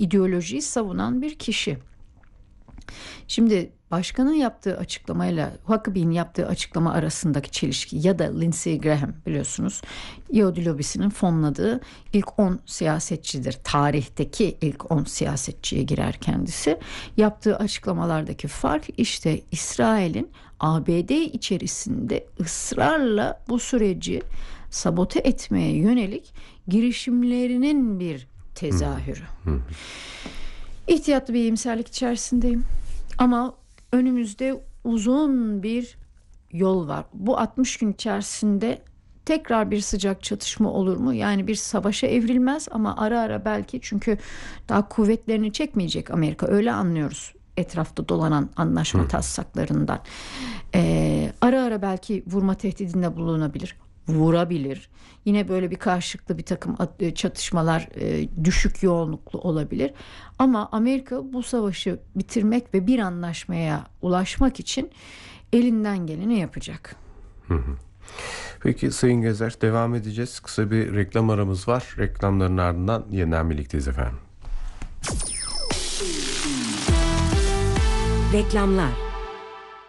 ideolojiyi savunan bir kişi. Şimdi başkanın yaptığı açıklamayla Huckabee'nin yaptığı açıklama arasındaki çelişki ya da Lindsey Graham, biliyorsunuz, Yahudi lobisinin fonladığı ilk 10 siyasetçidir. Tarihteki ilk 10 siyasetçiye girer kendisi. Yaptığı açıklamalardaki fark işte İsrail'in ABD içerisinde ısrarla bu süreci sabote etmeye yönelik girişimlerinin bir tezahürü. İhtiyatlı bir iyimserlik içerisindeyim. Ama önümüzde uzun bir yol var. Bu 60 gün içerisinde tekrar bir sıcak çatışma olur mu? Yani bir savaşa evrilmez ama ara ara belki, çünkü daha kuvvetlerini çekmeyecek Amerika. Öyle anlıyoruz etrafta dolanan anlaşma taslaklarından. Ara ara belki vurma tehdidinde bulunabilir. Vurabilir. Yine böyle bir karşılıklı bir takım çatışmalar düşük yoğunluklu olabilir. Ama Amerika bu savaşı bitirmek ve bir anlaşmaya ulaşmak için elinden geleni yapacak. Peki Sayın Gezer, devam edeceğiz. Kısa bir reklam aramız var. Reklamların ardından yeniden birlikteyiz efendim. Reklamlar.